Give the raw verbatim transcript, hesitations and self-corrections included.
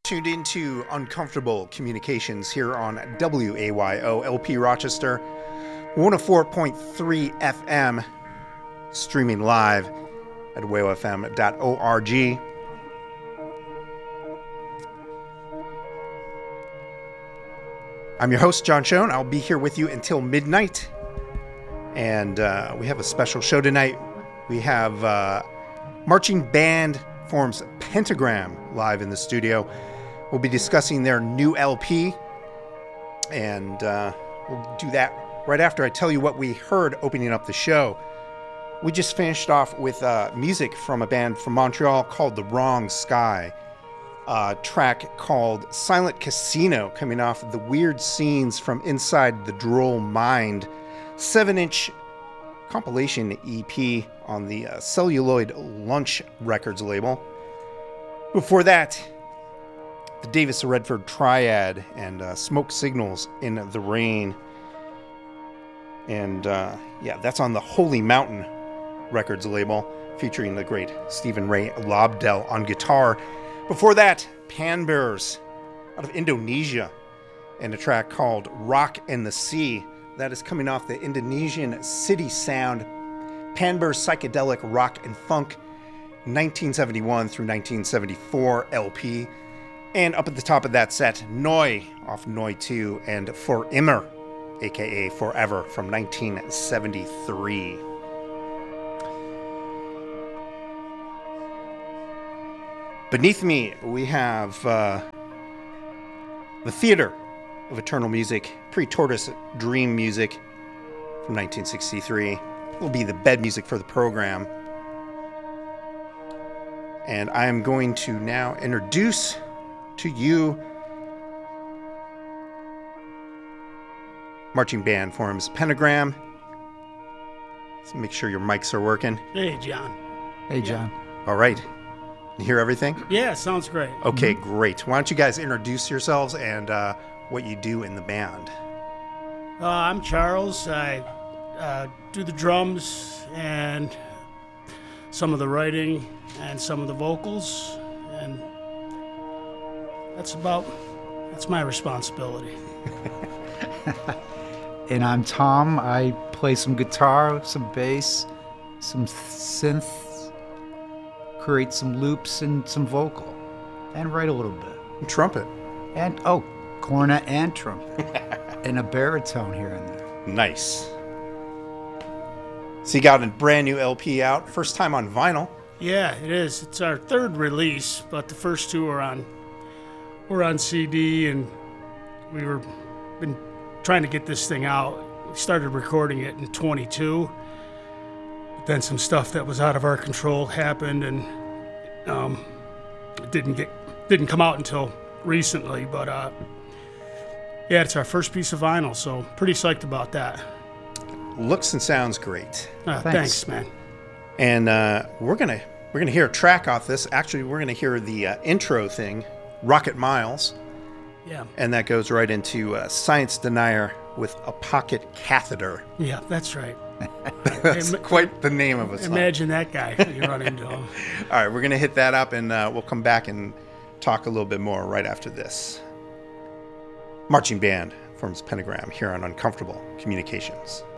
Tuned into Uncomfortable Communications here on W A Y O L P Rochester, one oh four point three F M, streaming live at W A O F M dot org. I'm your host, John Schoen. I'll be here with you until midnight. And uh, we have a special show tonight. We have uh, marching band forms Pentagram live in the studio. We'll be discussing their new L P, and uh, we'll do that right after I tell you what we heard opening up the show. We just finished off with uh, music from a band from Montreal called The Wrong Sky, a track called Silent Casino, coming off of the Weird Scenes from Inside the Droll Mind seven-inch compilation E P on the uh, Celluloid Lunch Records label. Before that, the Davis Redford Triad and uh, Smoke Signals in the Rain. And uh, yeah, that's on the Holy Mountain Records label, featuring the great Stephen Ray Lobdell on guitar. Before that, Panbears out of Indonesia and a track called Rock and the Sea. That is coming off the Indonesian City Sound Panbears Psychedelic Rock and Funk nineteen seventy-one through nineteen seventy-four L P. And up at the top of that set, Noi off Noi two and For Immer, aka Forever, from nineteen seventy-three. Beneath me, we have uh, the Theater of Eternal Music, Pre-Tortoise Dream Music from nineteen sixty-three. Will be the bed music for the program. And I am going to now introduce to you marching band forms Pentagram. Let's make sure your mics are working. Hey, John. Hey, John. All right. You hear everything? Yeah, sounds great. Okay, Mm-hmm. great. Why don't you guys introduce yourselves and uh, what you do in the band? Uh, I'm Charles. I uh, do the drums and some of the writing and some of the vocals, and that's about, that's my responsibility. And I'm Tom. I play some guitar, some bass, some synth, create some loops and some vocal, and write a little bit. Trumpet. And, oh, cornet and trumpet. And a baritone here and there. Nice. So you got a brand new L P out, first time on vinyl. Yeah, it is. It's our third release, but the first two are on, we're on C D, and we were been trying to get this thing out. We started recording it in twenty-two. But then some stuff that was out of our control happened, and um, it didn't get didn't come out until recently. But uh, yeah, it's our first piece of vinyl, so pretty psyched about that. Looks and sounds great. Uh, Thanks. thanks, man. And uh, we're gonna we're gonna hear a track off this. Actually, we're gonna hear the uh, intro thing, Rocket Miles, Yeah, and that goes right into uh, Science Denier with a Pocket Catheter. yeah, that's right. That's Im- quite the name of a song. Imagine that guy when you run into him. All right, we're gonna hit that up, and uh, we'll come back and talk a little bit more right after this. Marching band forms Pentagram here on Uncomfortable Communications.